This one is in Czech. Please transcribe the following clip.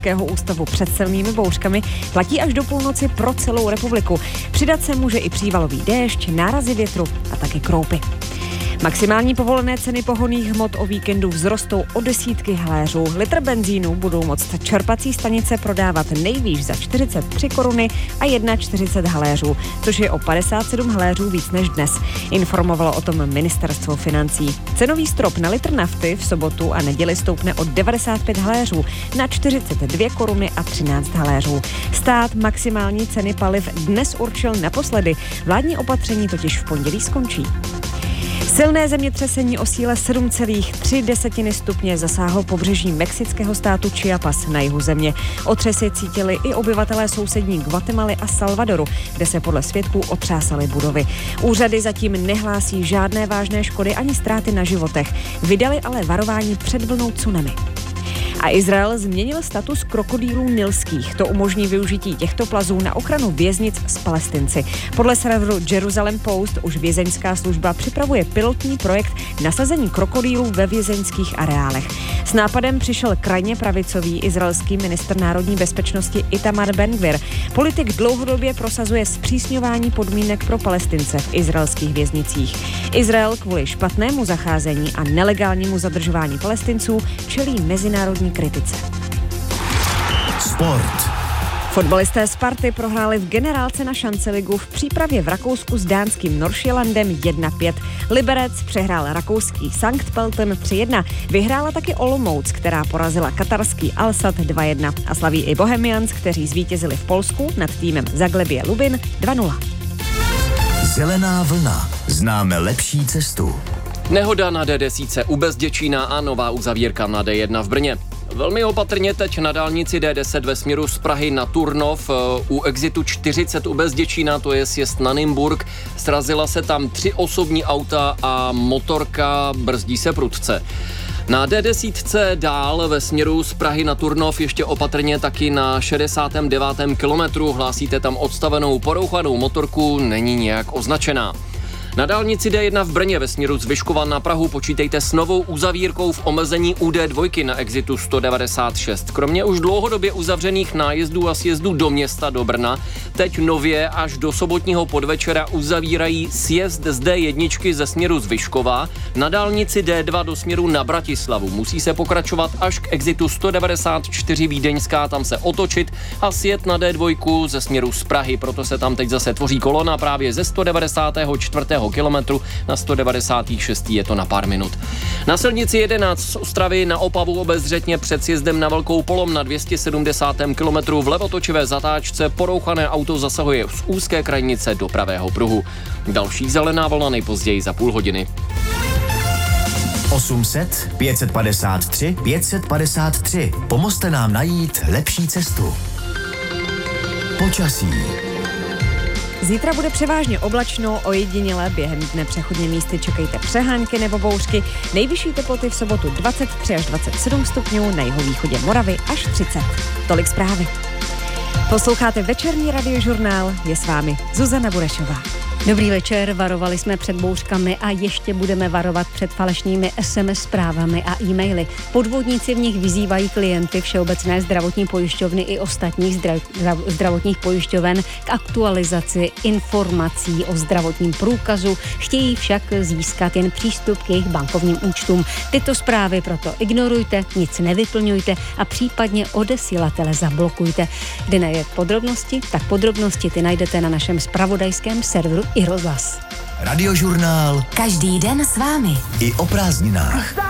ústavu před silnými bouřkami platí až do půlnoci pro celou republiku. Přidat se může i přívalový déšť, nárazy větru a taky kroupy. Maximální povolené ceny pohonných hmot o víkendu vzrostou o desítky haléřů. Litr benzínu budou moct čerpací stanice prodávat nejvýš za 43 koruny a 41 haléřů, což je o 57 haléřů víc než dnes. Informovalo o tom ministerstvo financí. Cenový strop na litr nafty v sobotu a neděli stoupne o 95 haléřů na 42 koruny a 13 haléřů. Stát maximální ceny paliv dnes určil naposledy. Vládní opatření totiž v pondělí skončí. Silné zemětřesení o síle 7,3 stupně zasáhlo pobřeží mexického státu Chiapas na jihu země. Otřesy cítili i obyvatelé sousední Guatemaly a Salvadoru, kde se podle svědků otřásaly budovy. Úřady zatím nehlásí žádné vážné škody ani ztráty na životech. Vydali ale varování před vlnou tsunami. A Izrael změnil status krokodýlů nilských. To umožní využití těchto plazů na ochranu věznic s Palestinci. Podle serveru Jerusalem Post už vězeňská služba připravuje pilotní projekt nasazení krokodýlů ve vězeňských areálech. S nápadem přišel krajně pravicový izraelský ministr národní bezpečnosti Itamar Ben-Gvir. Politik dlouhodobě prosazuje zpřísňování podmínek pro Palestince v izraelských věznicích. Izrael kvůli špatnému zacházení a nelegálnímu zadržování Palestinců čelí mezinárodní kritice. Sport. Fotbalisté Sparty prohráli v generálce na šanceligu v přípravě v Rakousku s dánským Nordsjællandem 1-5. Liberec přehrál rakouský Sankt Pölten 3-1. Vyhrála taky Olomouc, která porazila katarský Al-Sadd 2-1. A slaví i Bohemians, kteří zvítězili v Polsku nad týmem Zagłębie Lubin 2-0. Zelená vlna. Známe lepší cestu. Nehoda na D10 u Bezděčína a nová uzavírka na D1 v Brně. Velmi opatrně teď na dálnici D10 ve směru z Prahy na Turnov u exitu 40 u Bezděčína, to je sjezd na Nymburk. Srazila se tam 3 osobní auta a motorka, brzdí se prudce. Na D10 dál ve směru z Prahy na Turnov ještě opatrně taky na 69. kilometru. Hlásíte tam odstavenou porouchanou motorku, není nějak označená. Na dálnici D1 v Brně ve směru z Vyškova na Prahu počítejte s novou uzavírkou v omezení u D2 na exitu 196. Kromě už dlouhodobě uzavřených nájezdů a sjezdů do města do Brna, teď nově až do sobotního podvečera uzavírají sjezd z D1 ze směru z Vyškova na dálnici D2 do směru na Bratislavu. Musí se pokračovat až k exitu 194 Vídeňská, tam se otočit a sjet na D2 ze směru z Prahy, proto se tam teď zase tvoří kolona právě ze 194. kilometru na 196. je to na pár minut. Na silnici 11 z Ostravy na Opavu obezřetně před sjezdem na Velkou Polom na 270. kilometru v levotočivé zatáčce porouchané auto zasahuje z úzké krajnice do pravého pruhu. Další zelená vlna nejpozději za půl hodiny. 800 553 553. Pomozte nám najít lepší cestu. Počasí. Zítra bude převážně oblačno, ojediněle během dne přechodně místy čekejte přehánky nebo bouřky. Nejvyšší teploty v sobotu 23 až 27 stupňů, na jihovýchodě Moravy až 30. Tolik zprávy. Posloucháte večerní radiožurnál, je s vámi Zuzana Burešová. Dobrý večer, varovali jsme před bouřkami a ještě budeme varovat před falešnými SMS zprávami a e-maily. Podvodníci v nich vyzývají klienty Všeobecné zdravotní pojišťovny i ostatních zdravotních pojišťoven k aktualizaci informací o zdravotním průkazu. Chtějí však získat jen přístup k jejich bankovním účtům. Tyto zprávy proto ignorujte, nic nevyplňujte a případně odesílatele zablokujte. Kde najít podrobnosti, tak podrobnosti ty najdete na našem zpravodajském serveru i rozhlas. Radiožurnál. Každý den s vámi. I o prázdninách.